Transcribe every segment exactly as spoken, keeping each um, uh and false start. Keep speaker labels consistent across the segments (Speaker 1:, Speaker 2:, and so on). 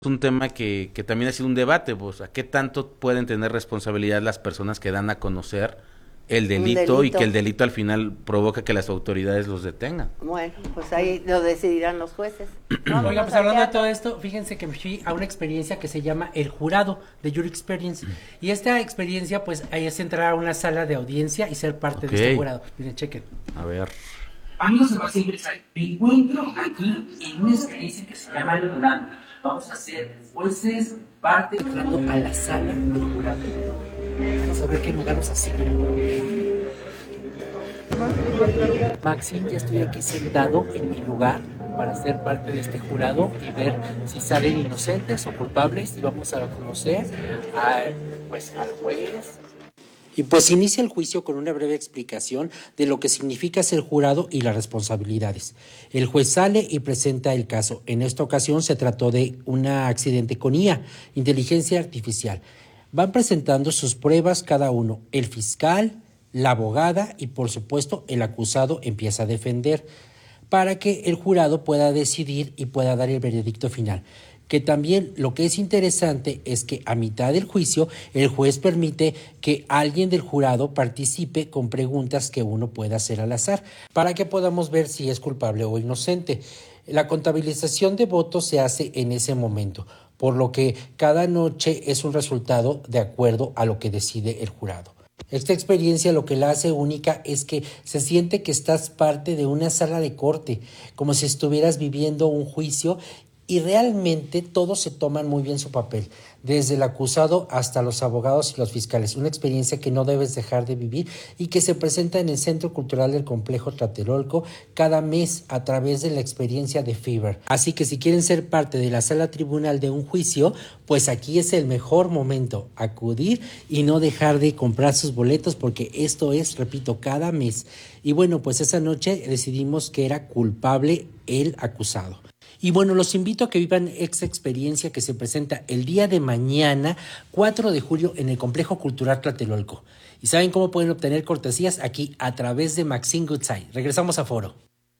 Speaker 1: un tema que, que también ha sido un debate, pues, ¿a qué tanto pueden tener responsabilidad las personas que dan a conocer el delito, delito y que el delito al final provoca que las autoridades los detengan?
Speaker 2: Bueno, pues ahí lo decidirán los jueces.
Speaker 3: Oiga, pues hablando de todo esto, fíjense que me fui a una experiencia que se llama El Jurado, de Jury Experience, y esta experiencia, pues, ahí es entrar a una sala de audiencia y ser parte okay. de este jurado. Miren, chequen.
Speaker 1: A ver.
Speaker 4: Amigos de Base Ingresar, me encuentro aquí en una experiencia que se llama El Jurado. Vamos a ser jueces, parte entrando a la sala del jurado. Vamos a ver qué lugar nos asignan. Maxine, ya estoy aquí sentado en mi lugar para ser parte de este jurado y ver si salen inocentes o culpables, y vamos a conocer a, pues, al juez. Y pues inicia el juicio con una breve explicación de lo que significa ser jurado y las responsabilidades. El juez sale y presenta el caso. En esta ocasión se trató de un accidente con I A, inteligencia artificial. Van presentando sus pruebas cada uno. El fiscal, la abogada y por supuesto el acusado empieza a defender para que el jurado pueda decidir y pueda dar el veredicto final. Que también lo que es interesante es que a mitad del juicio el juez permite que alguien del jurado participe con preguntas que uno pueda hacer al azar para que podamos ver si es culpable o inocente. La contabilización de votos se hace en ese momento, por lo que cada noche es un resultado de acuerdo a lo que decide el jurado. Esta experiencia lo que la hace única es que se siente que estás parte de una sala de corte, como si estuvieras viviendo un juicio. Y realmente todos se toman muy bien su papel, desde el acusado hasta los abogados y los fiscales. Una experiencia que no debes dejar de vivir y que se presenta en el Centro Cultural del Complejo Tlatelolco cada mes a través de la experiencia de Fever. Así que si quieren ser parte de la sala tribunal de un juicio, pues aquí es el mejor momento, acudir y no dejar de comprar sus boletos, porque esto es, repito, cada mes. Y bueno, pues esa noche decidimos que era culpable el acusado. Y bueno, los invito a que vivan esta experiencia que se presenta el día de mañana, cuatro de julio, en el Complejo Cultural Tlatelolco. ¿Y saben cómo pueden obtener cortesías? Aquí, a través de Maxine Goodside. Regresamos a Foro.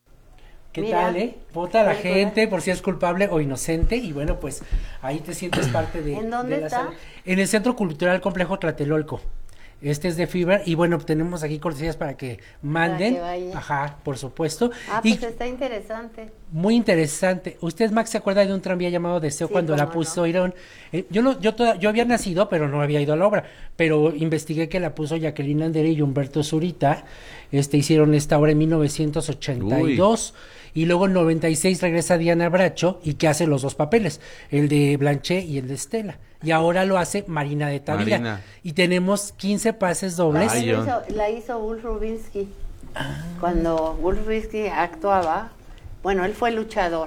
Speaker 4: ¿Qué Mira, tal, eh? Vota la gente por si es culpable o inocente, y bueno, pues ahí te sientes parte de...
Speaker 2: ¿En dónde
Speaker 3: de la
Speaker 2: está?
Speaker 3: Sala. En el Centro Cultural Complejo Tlatelolco. Este es de Fever, y bueno, tenemos aquí cortesías para que manden. Para que Ajá, por supuesto.
Speaker 2: Ah, pues y está interesante.
Speaker 3: Muy interesante. ¿Usted, Max, se acuerda de un tranvía llamado Deseo sí, cuando la pusieron? No. Eh, yo no, yo toda, yo había nacido, pero no había ido a la obra, pero investigué que la puso Jacqueline Andere y Humberto Zurita. Este, hicieron esta obra en mil novecientos ochenta y dos. Uy. Y luego en noventa y seis regresa Diana Bracho, y que hace los dos papeles, el de Blanchet y el de Estela. Y ahora lo hace Marina de Tavira. Marina. Y tenemos quince pases dobles.
Speaker 2: La hizo, la hizo Wolf Rubinsky. Ah. Cuando Wolf Rubinsky actuaba, bueno, él fue luchador,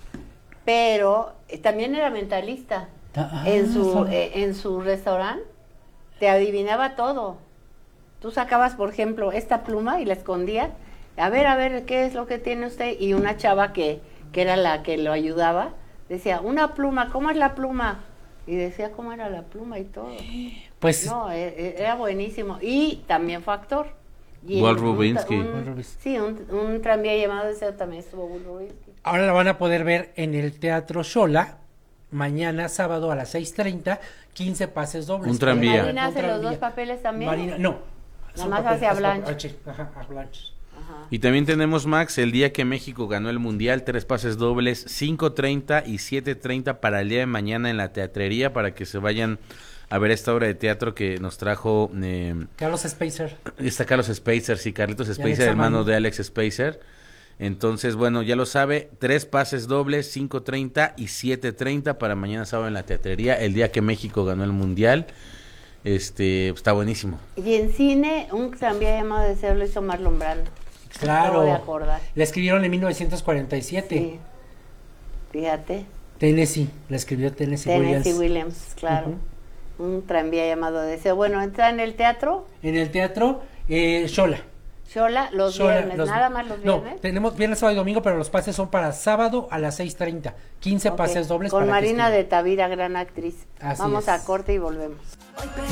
Speaker 2: pero también era mentalista. Ah, en su eh, en su restaurante te adivinaba todo. Tú sacabas, por ejemplo, esta pluma y la escondías. A ver, a ver, ¿qué es lo que tiene usted? Y una chava que, que era la que lo ayudaba, decía, una pluma, ¿cómo es la pluma? Y decía cómo era la pluma y todo.
Speaker 3: Pues
Speaker 2: no, era buenísimo. Y también fue actor.
Speaker 1: Walt Rubinsky.
Speaker 2: Sí, un, un tranvía llamado Deseo también estuvo Walt Rubinsky.
Speaker 3: Ahora la van a poder ver en el Teatro Xola, mañana sábado a las seis treinta, quince pases dobles.
Speaker 1: Un tranvía.
Speaker 2: ¿Marina hace los dos papeles también?
Speaker 3: Marina, no.
Speaker 2: Nada más hacia Blanche.
Speaker 3: Ajá, a Blanche.
Speaker 1: Y también tenemos, Max, el día que México ganó el Mundial, tres pases dobles, cinco treinta y siete treinta para el día de mañana en la teatrería, para que se vayan a ver esta obra de teatro que nos trajo... Eh,
Speaker 3: Carlos Spacer.
Speaker 1: Está Carlos Spacer, sí, Carlitos Spacer, hermano de Alex Spacer. Entonces, bueno, ya lo sabe, tres pases dobles, cinco treinta y siete treinta para mañana sábado en la teatrería, el día que México ganó el Mundial. Este, está buenísimo.
Speaker 2: Y en cine, un tranvía llamado Deseo lo hizo Marlon Brando.
Speaker 3: Claro,
Speaker 2: de acordar.
Speaker 3: La escribieron en mil novecientos cuarenta y siete.
Speaker 2: Sí. Fíjate.
Speaker 3: Tennessee, la escribió Tennessee,
Speaker 2: Tennessee
Speaker 3: Williams.
Speaker 2: Williams, claro. Uh-huh. Un tranvía llamado Deseo. Bueno, ¿entra en el teatro?
Speaker 3: En el teatro, eh, Xola.
Speaker 2: Xola, los Xola, viernes, los, nada más los viernes.
Speaker 3: No, tenemos viernes, sábado y domingo, pero los pases son para sábado a las seis treinta. quince okay. pases dobles.
Speaker 2: Con
Speaker 3: para
Speaker 2: Marina de Tavira, gran actriz.
Speaker 3: Así
Speaker 2: Vamos
Speaker 3: es.
Speaker 2: a corte y volvemos.